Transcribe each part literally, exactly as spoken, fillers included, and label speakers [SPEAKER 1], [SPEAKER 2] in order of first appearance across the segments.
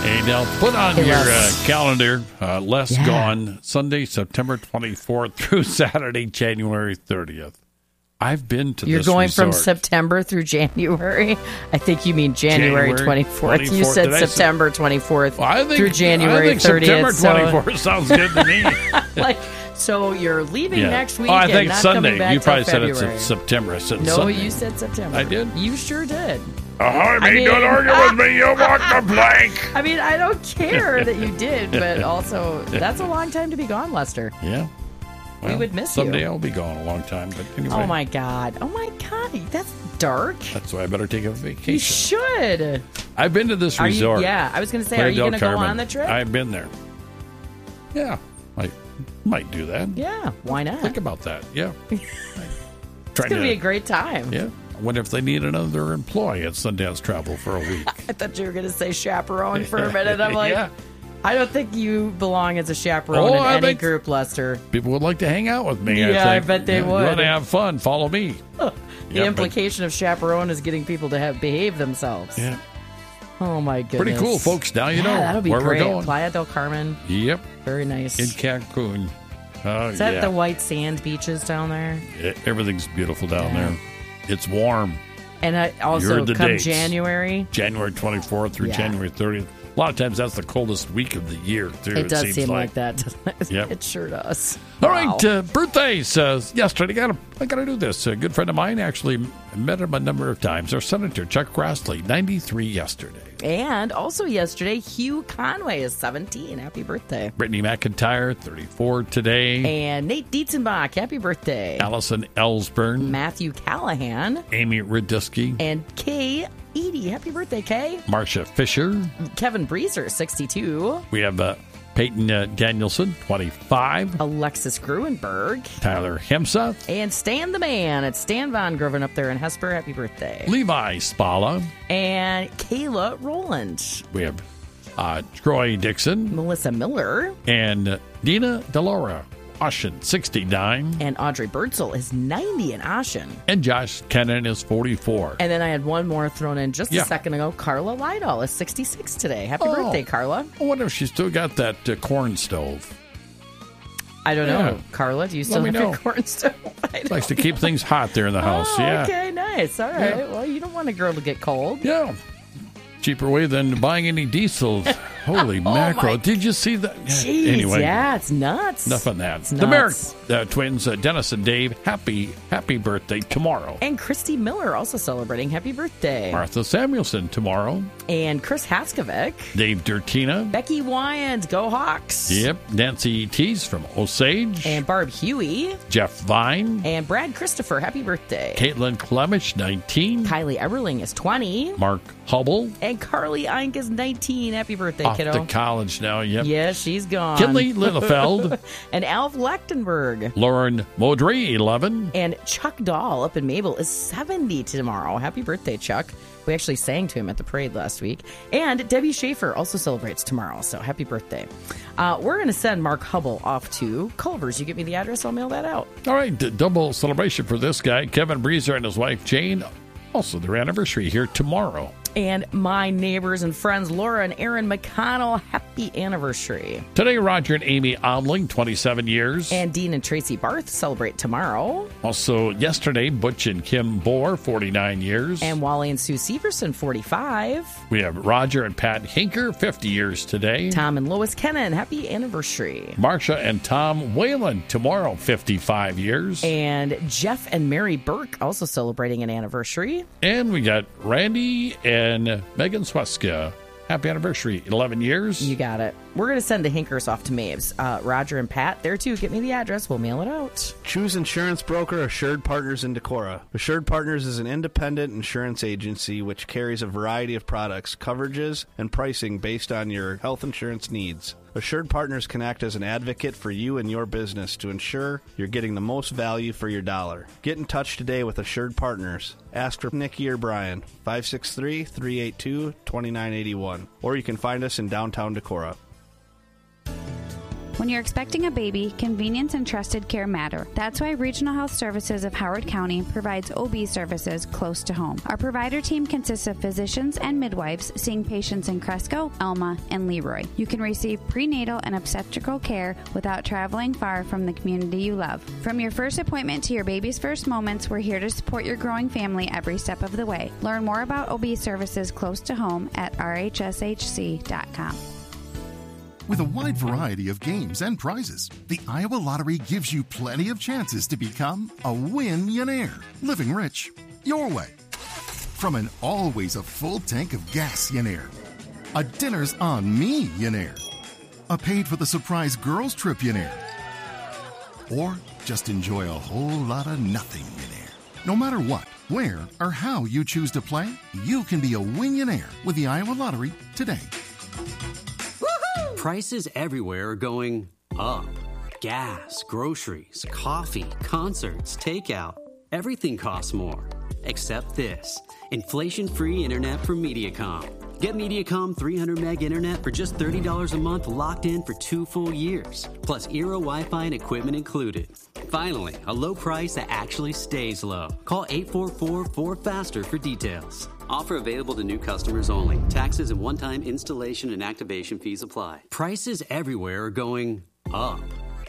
[SPEAKER 1] Hey, now put on
[SPEAKER 2] Hey,
[SPEAKER 1] your uh,
[SPEAKER 2] Les.
[SPEAKER 1] calendar, uh, Les
[SPEAKER 2] Yeah.
[SPEAKER 1] Gone, Sunday, September twenty-fourth through Saturday, January thirtieth. I've been to
[SPEAKER 2] You're
[SPEAKER 1] this
[SPEAKER 2] going from
[SPEAKER 1] resort.
[SPEAKER 2] September through January. I think you mean January,
[SPEAKER 1] January
[SPEAKER 2] twenty-fourth. You
[SPEAKER 1] twenty-fourth.
[SPEAKER 2] said
[SPEAKER 1] Did I say-
[SPEAKER 2] September twenty-fourth
[SPEAKER 1] Well, I think,
[SPEAKER 2] through January
[SPEAKER 1] I think
[SPEAKER 2] thirtieth.
[SPEAKER 1] September
[SPEAKER 2] so-
[SPEAKER 1] twenty-fourth sounds good to me.
[SPEAKER 2] like, so you're leaving
[SPEAKER 1] Yeah.
[SPEAKER 2] next week
[SPEAKER 1] Oh, I
[SPEAKER 2] and
[SPEAKER 1] think
[SPEAKER 2] not
[SPEAKER 1] Sunday.
[SPEAKER 2] coming back
[SPEAKER 1] You
[SPEAKER 2] till
[SPEAKER 1] probably said
[SPEAKER 2] February.
[SPEAKER 1] it's September. I said
[SPEAKER 2] No,
[SPEAKER 1] Sunday.
[SPEAKER 2] you said September.
[SPEAKER 1] I did?
[SPEAKER 2] You sure did.
[SPEAKER 1] Oh,
[SPEAKER 2] I mean-
[SPEAKER 1] don't argue with me. You walk the plank.
[SPEAKER 2] I mean, I don't care that you did, but also, that's a long time to be gone, Lester.
[SPEAKER 1] Yeah.
[SPEAKER 2] We
[SPEAKER 1] Well,
[SPEAKER 2] would miss you.
[SPEAKER 1] someday I'll be gone a long time, but anyway.
[SPEAKER 2] Oh, my God. Oh, my God. That's dark.
[SPEAKER 1] That's why I better take a
[SPEAKER 2] You
[SPEAKER 1] vacation.
[SPEAKER 2] should.
[SPEAKER 1] I've been to this
[SPEAKER 2] Are
[SPEAKER 1] resort.
[SPEAKER 2] you? Yeah, I was going to say,
[SPEAKER 1] Playa
[SPEAKER 2] are you
[SPEAKER 1] del
[SPEAKER 2] going to go
[SPEAKER 1] Carmen.
[SPEAKER 2] on the trip?
[SPEAKER 1] I've been there. Yeah, I might do that.
[SPEAKER 2] yeah, why not?
[SPEAKER 1] Think about that. Yeah.
[SPEAKER 2] It's
[SPEAKER 1] Trying
[SPEAKER 2] going to
[SPEAKER 1] to
[SPEAKER 2] be a great time.
[SPEAKER 1] Yeah. I wonder if they need another employee at Sundance Travel for a week.
[SPEAKER 2] I thought you were going to say chaperone for a minute. I'm like,
[SPEAKER 1] Yeah.
[SPEAKER 2] I don't think you belong as a chaperone
[SPEAKER 1] Oh,
[SPEAKER 2] in
[SPEAKER 1] I
[SPEAKER 2] any
[SPEAKER 1] think-
[SPEAKER 2] group, Lester.
[SPEAKER 1] People would like to hang out with me.
[SPEAKER 2] Yeah, I
[SPEAKER 1] think.
[SPEAKER 2] bet they
[SPEAKER 1] Yeah,
[SPEAKER 2] would.
[SPEAKER 1] You want to have fun? Follow me.
[SPEAKER 2] The
[SPEAKER 1] Yeah, but-
[SPEAKER 2] implication of chaperone is getting people to have behave themselves.
[SPEAKER 1] Yeah.
[SPEAKER 2] Oh my goodness.
[SPEAKER 1] Pretty cool, folks. Now you
[SPEAKER 2] Yeah,
[SPEAKER 1] know
[SPEAKER 2] that'll be
[SPEAKER 1] where
[SPEAKER 2] great.
[SPEAKER 1] we're going.
[SPEAKER 2] Playa del Carmen.
[SPEAKER 1] Yep.
[SPEAKER 2] Very nice.
[SPEAKER 1] In Cancun. Oh,
[SPEAKER 2] is that
[SPEAKER 1] yeah.
[SPEAKER 2] the white sand beaches down there?
[SPEAKER 1] E- Everything's beautiful down
[SPEAKER 2] Yeah.
[SPEAKER 1] there. It's warm.
[SPEAKER 2] And I also
[SPEAKER 1] You're the
[SPEAKER 2] come
[SPEAKER 1] dates.
[SPEAKER 2] January.
[SPEAKER 1] January twenty-fourth through
[SPEAKER 2] Yeah.
[SPEAKER 1] January thirtieth. A lot of times that's the coldest week of the year, too.
[SPEAKER 2] It does
[SPEAKER 1] seems
[SPEAKER 2] seem like, that, doesn't it?
[SPEAKER 1] Yep.
[SPEAKER 2] It sure does.
[SPEAKER 1] All
[SPEAKER 2] Wow.
[SPEAKER 1] right, uh, birthdays. Uh, yesterday, I gotta, I gotta do this. A good friend of mine actually met him a number of times. Our Senator Chuck Grassley, ninety-three yesterday.
[SPEAKER 2] And also yesterday, Hugh Conway is seventeen. Happy birthday.
[SPEAKER 1] Brittany McIntyre, thirty-four today.
[SPEAKER 2] And Nate Dietzenbach, happy birthday.
[SPEAKER 1] Allison Ellsburn,
[SPEAKER 2] Matthew Callahan
[SPEAKER 1] Amy Radisky,
[SPEAKER 2] and Kay Edie. Happy birthday, Kay.
[SPEAKER 1] Marcia Fisher.
[SPEAKER 2] Kevin Breezer, sixty-two.
[SPEAKER 1] We have uh, Peyton uh, Danielson, twenty-five.
[SPEAKER 2] Alexis Gruenberg.
[SPEAKER 1] Tyler Hemseth,
[SPEAKER 2] And Stan the Man. It's Stan Von Groven up there in Hesper. Happy birthday.
[SPEAKER 1] Levi Spala.
[SPEAKER 2] And Kayla Rowland.
[SPEAKER 1] We have uh, Troy Dixon
[SPEAKER 2] Melissa Miller.
[SPEAKER 1] and uh, Dina Delora. Ashen, sixty-nine.
[SPEAKER 2] And Audrey Birdsell is ninety in Ashen.
[SPEAKER 1] And Josh Kennan is forty-four.
[SPEAKER 2] And then I had one more thrown in just
[SPEAKER 1] Yeah.
[SPEAKER 2] a second ago. Carla Lydahl is sixty-six today. Happy
[SPEAKER 1] Oh.
[SPEAKER 2] birthday, Carla.
[SPEAKER 1] I wonder if she's still got that uh, corn stove.
[SPEAKER 2] I don't
[SPEAKER 1] Yeah.
[SPEAKER 2] know. Carla, do you still
[SPEAKER 1] me
[SPEAKER 2] have
[SPEAKER 1] know.
[SPEAKER 2] your corn stove? I don't-
[SPEAKER 1] Likes to keep things hot there in the house.
[SPEAKER 2] Oh,
[SPEAKER 1] yeah.
[SPEAKER 2] okay, nice. All right.
[SPEAKER 1] Yeah.
[SPEAKER 2] Well, you don't want a girl to get cold.
[SPEAKER 1] Yeah. Cheaper way than buying any diesel. Holy mackerel.
[SPEAKER 2] my-
[SPEAKER 1] Did you see that?
[SPEAKER 2] Jeez,
[SPEAKER 1] anyway.
[SPEAKER 2] yeah, it's nuts.
[SPEAKER 1] Enough on that.
[SPEAKER 2] It's
[SPEAKER 1] The Merrick
[SPEAKER 2] nuts.
[SPEAKER 1] uh, twins, uh, Dennis and Dave, happy, happy birthday tomorrow.
[SPEAKER 2] And Christy Miller also celebrating happy birthday.
[SPEAKER 1] Martha Samuelson tomorrow.
[SPEAKER 2] And Chris Haskovic.
[SPEAKER 1] Dave Dertina.
[SPEAKER 2] Becky Wyand, go Hawks.
[SPEAKER 1] Yep. Nancy Tees from Osage.
[SPEAKER 2] And Barb Huey.
[SPEAKER 1] Jeff Vine.
[SPEAKER 2] And Brad Christopher, happy birthday.
[SPEAKER 1] Caitlin Clemish, nineteen.
[SPEAKER 2] Kylie Everling is twenty.
[SPEAKER 1] Mark Hubble.
[SPEAKER 2] And Carly Eink is nineteen. Happy birthday,
[SPEAKER 1] Off
[SPEAKER 2] kiddo.
[SPEAKER 1] to college now. Yep.
[SPEAKER 2] Yeah, she's gone.
[SPEAKER 1] Kinley Littlefield.
[SPEAKER 2] And Alf Lechtenberg.
[SPEAKER 1] Lauren Modry, eleven.
[SPEAKER 2] And Chuck Dahl up in Mabel is seventy tomorrow. Happy birthday, Chuck. We actually sang to him at the parade last week. And Debbie Schaefer also celebrates tomorrow, so happy birthday. Uh, we're going to send Mark Hubble off to Culver's. You give me the address, I'll mail that out.
[SPEAKER 1] All right, d- double celebration for this guy. Kevin Breezer and his wife Jane. Also their anniversary here tomorrow.
[SPEAKER 2] And my neighbors and friends, Laura and Aaron McConnell, happy anniversary.
[SPEAKER 1] Today, Roger and Amy Omling, twenty-seven years.
[SPEAKER 2] And Dean and Tracy Barth celebrate tomorrow.
[SPEAKER 1] Also yesterday, Butch and Kim Bohr, forty-nine years.
[SPEAKER 2] And Wally and Sue Severson, forty-five.
[SPEAKER 1] We have Roger and Pat Hinker, fifty years today.
[SPEAKER 2] Tom and Lois Kennan, happy anniversary.
[SPEAKER 1] Marcia and Tom Whalen, tomorrow, fifty-five years.
[SPEAKER 2] And Jeff and Mary Burke also celebrating an anniversary.
[SPEAKER 1] And we got Randy and Megan Sweska. Happy anniversary, eleven years.
[SPEAKER 2] You got it. We're going to send the Hinkers off to Maves. Uh, Roger and Pat, there too. Get me the address. We'll mail it out.
[SPEAKER 3] Choose insurance broker Assured Partners in Decorah. Assured Partners is an independent insurance agency which carries a variety of products, coverages, and pricing based on your health insurance needs. Assured Partners can act as an advocate for you and your business to ensure you're getting the most value for your dollar. Get in touch today with Assured Partners. Ask for Nikki or Brian, five six three, three eight two, two nine eight one. Or you can find us in downtown Decorah.
[SPEAKER 4] When you're expecting a baby, convenience and trusted care matter. That's why Regional Health Services of Howard County provides O B services close to home. Our provider team consists of physicians and midwives seeing patients in Cresco, Elma, and Leroy. You can receive prenatal and obstetrical care without traveling far from the community you love. From your first appointment to your baby's first moments, we're here to support your growing family every step of the way. Learn more about O B services close to home at r h s h c dot com.
[SPEAKER 5] With a wide variety of games and prizes, the Iowa Lottery gives you plenty of chances to become a win-yonaire, living rich your way. From an always a full tank of gas-yonaire, a dinner's on me-yonaire, a paid for the surprise girls trip yonaire, or just enjoy a whole lot of nothing yonaire. No matter what, where, or how you choose to play, you can be a win-yonaire with the Iowa Lottery today.
[SPEAKER 6] Prices everywhere are going up. Gas, groceries, coffee, concerts, takeout. Everything costs more. Except this. Inflation-free internet from Mediacom. Get Mediacom three hundred meg internet for just thirty dollars a month locked in for two full years. Plus Eero Wi-Fi and equipment included. Finally, a low price that actually stays low. Call eight four four, four faster for details. Offer available to new customers only. Taxes and one-time installation and activation fees apply. Prices everywhere are going up.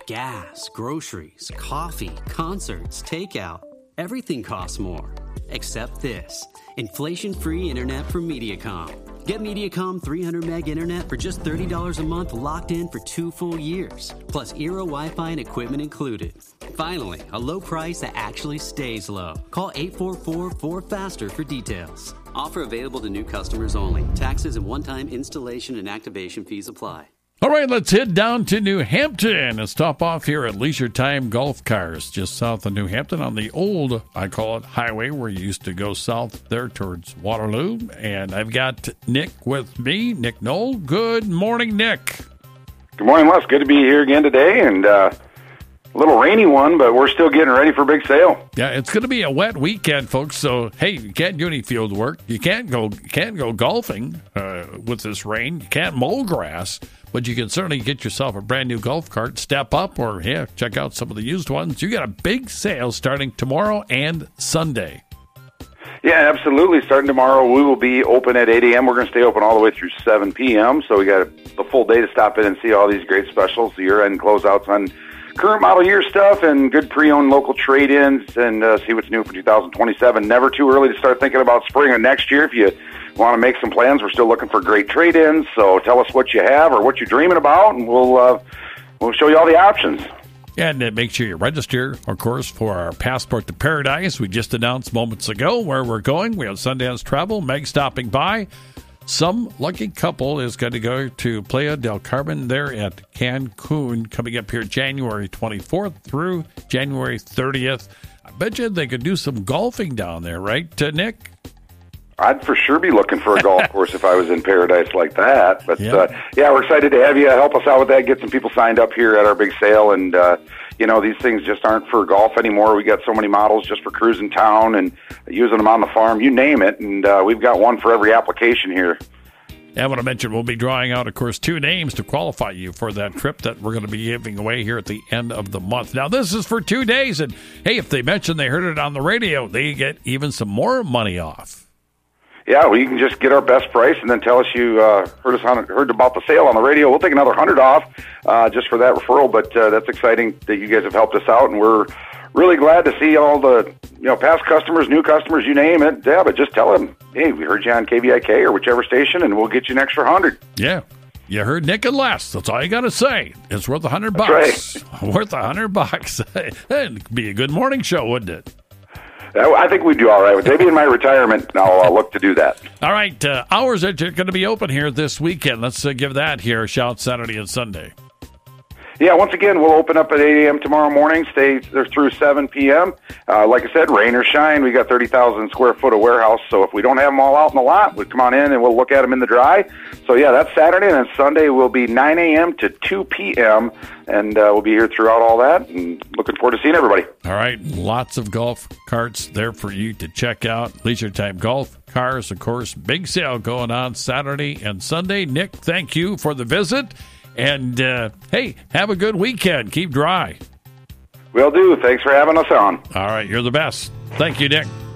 [SPEAKER 6] Gas, groceries, coffee, concerts, takeout. Everything costs more. Except this. Inflation-free internet from Mediacom. Get Mediacom three hundred meg internet for just thirty dollars a month locked in for two full years. Plus Eero Wi-Fi and equipment included. Finally, a low price that actually stays low. Call eight four four, four faster for details. Offer available to new customers only. Taxes and one-time installation and activation fees apply.
[SPEAKER 1] All right, let's head down to New Hampton and stop off here at Leisure Time Golf Cars, just south of New Hampton on the old, I call it, highway where you used to go south there towards Waterloo. And I've got Nick with me, Nick Knoll. Good morning, Nick.
[SPEAKER 7] Good morning, Les. Good to be here again today. And uh, a little rainy one, but we're still getting ready for a big sale.
[SPEAKER 1] Yeah, it's going to be a wet weekend, folks. So, hey, you can't do any field work. You can't go, can't go golfing uh, with this rain. You can't mow grass. But you can certainly get yourself a brand new golf cart, step up, or yeah, check out some of the used ones. You got a big sale starting tomorrow and Sunday.
[SPEAKER 7] Yeah, absolutely. Starting tomorrow, we will be open at eight a.m. We're going to stay open all the way through seven p.m. So we got a full day to stop in and see all these great specials, the year-end closeouts on current model year stuff and good pre-owned local trade-ins and uh, see what's new for two thousand twenty-seven. Never too early to start thinking about spring or next year if you want to make some plans. We're still looking for great trade-ins, so tell us what you have or what you're dreaming about, and we'll uh, we'll show you all the options.
[SPEAKER 1] And uh, make sure you register, of course, for our Passport to Paradise. We just announced moments ago where we're going. We have Sundance Travel, Meg stopping by. Some lucky couple is going to go to Playa del Carmen there at Cancun, coming up here January twenty-fourth through January thirtieth. I bet you they could do some golfing down there, right, uh, Nick?
[SPEAKER 7] I'd for sure be looking for a golf course if I was in paradise like that. But,
[SPEAKER 1] yeah.
[SPEAKER 7] Uh, yeah, we're excited to have you help us out with that, get some people signed up here at our big sale. And, uh, you know, these things just aren't for golf anymore. We got so many models just for cruising town and using them on the farm, you name it. And uh, we've got one for every application here.
[SPEAKER 1] I want to mention we'll be drawing out, of course, two names to qualify you for that trip that we're going to be giving away here at the end of the month. Now, this is for two days. And, hey, if they mention they heard it on the radio, they get even some more money off.
[SPEAKER 7] Yeah, well, you can just get our best price and then tell us you uh, heard us on, heard about the sale on the radio. We'll take another hundred off uh, just for that referral. But uh, that's exciting that you guys have helped us out, and we're really glad to see all the you know past customers, new customers, you name it. Yeah, but just tell them, hey, we heard you on K V I K or whichever station, and we'll get you an extra hundred.
[SPEAKER 1] Yeah, you heard Nick and Les. That's all you got to say. It's worth a hundred bucks. Right. Worth a hundred bucks. It'd be a good morning show, wouldn't it?
[SPEAKER 7] I think we'd do all right. Maybe in my retirement, I'll uh, look to do that.
[SPEAKER 1] All right. Uh, hours are going to be open here this weekend. Let's uh, give that here a shout Saturday and Sunday.
[SPEAKER 7] Yeah, once again, we'll open up at eight a.m. tomorrow morning, stay there through seven p.m. Uh, like I said, rain or shine, we got thirty thousand square foot of warehouse, so if we don't have them all out in the lot, we'll come on in and we'll look at them in the dry. So, yeah, that's Saturday, and then Sunday will be nine a.m. to two p.m., and uh, we'll be here throughout all that, and looking forward to seeing everybody.
[SPEAKER 1] All right, lots of golf carts there for you to check out. Leisure Time Golf Cars, of course, big sale going on Saturday and Sunday. Nick, thank you for the visit. And, uh, hey, have a good weekend. Keep dry.
[SPEAKER 7] Will do. Thanks for having us on.
[SPEAKER 1] All right. You're the best. Thank you, Nick.